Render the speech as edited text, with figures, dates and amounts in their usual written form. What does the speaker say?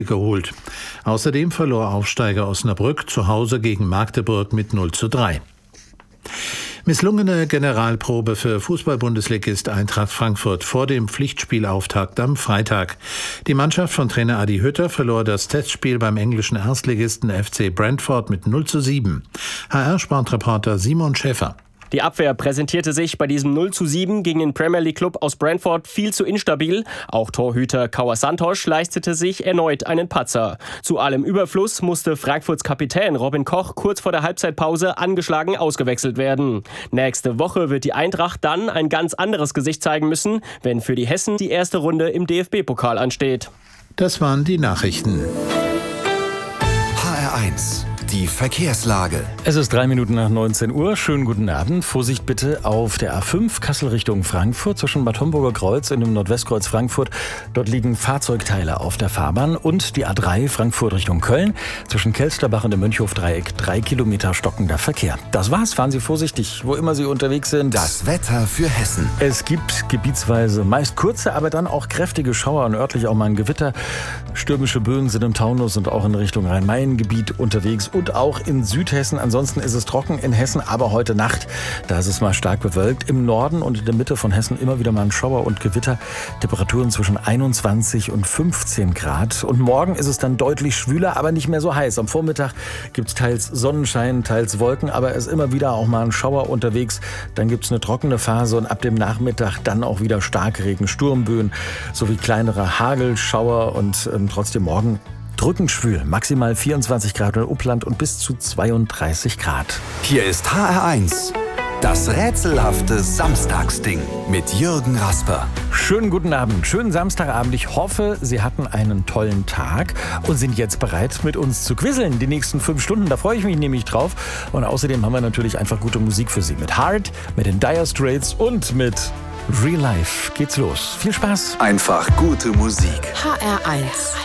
geholt. Außerdem verlor Aufsteiger Osnabrück zu Hause gegen Magdeburg mit 0:3. Misslungene Generalprobe für Fußball-Bundesligist Eintracht Frankfurt vor dem Pflichtspielauftakt am Freitag. Die Mannschaft von Trainer Adi Hütter verlor das Testspiel beim englischen Erstligisten FC Brentford mit 0:7. HR-Sportreporter Simon Schäffer. Die Abwehr präsentierte sich bei diesem 0:7 gegen den Premier League Club aus Brentford viel zu instabil. Auch Torhüter Kauer Santos leistete sich erneut einen Patzer. Zu allem Überfluss musste Frankfurts Kapitän Robin Koch kurz vor der Halbzeitpause angeschlagen ausgewechselt werden. Nächste Woche wird die Eintracht dann ein ganz anderes Gesicht zeigen müssen, wenn für die Hessen die erste Runde im DFB-Pokal ansteht. Das waren die Nachrichten. HR1, die Verkehrslage. Es ist 3 Minuten nach 19 Uhr. Schönen guten Abend. Vorsicht bitte auf der A5 Kassel Richtung Frankfurt zwischen Bad Homburger Kreuz und dem Nordwestkreuz Frankfurt. Dort liegen Fahrzeugteile auf der Fahrbahn. Und die A3 Frankfurt Richtung Köln zwischen Kelsterbach und dem Mönchhofdreieck 3 Kilometer stockender Verkehr. Das war's. Fahren Sie vorsichtig, wo immer Sie unterwegs sind. Das Wetter für Hessen. Es gibt gebietsweise meist kurze, aber dann auch kräftige Schauer und örtlich auch mal ein Gewitter. Stürmische Böen sind im Taunus und auch in Richtung Rhein-Main-Gebiet unterwegs und auch in Südhessen. Ansonsten ist es trocken in Hessen, aber heute Nacht, da ist es mal stark bewölkt. Im Norden und in der Mitte von Hessen immer wieder mal ein Schauer und Gewitter. Temperaturen zwischen 21 und 15 Grad. Und morgen ist es dann deutlich schwüler, aber nicht mehr so heiß. Am Vormittag gibt es teils Sonnenschein, teils Wolken, aber es ist immer wieder auch mal ein Schauer unterwegs. Dann gibt es eine trockene Phase und ab dem Nachmittag dann auch wieder Starkregen, Sturmböen sowie kleinere Hagelschauer und trotzdem morgen drückend schwül, maximal 24 Grad in Uppland und bis zu 32 Grad. Hier ist HR1, das rätselhafte Samstagsding mit Jürgen Rasper. Schönen guten Abend, schönen Samstagabend. Ich hoffe, Sie hatten einen tollen Tag und sind jetzt bereit, mit uns zu quizzeln. Die nächsten 5 Stunden, da freue ich mich nämlich drauf. Und außerdem haben wir natürlich einfach gute Musik für Sie. Mit Heart, mit den Dire Straits und mit Real Life geht's los. Viel Spaß. Einfach gute Musik. HR1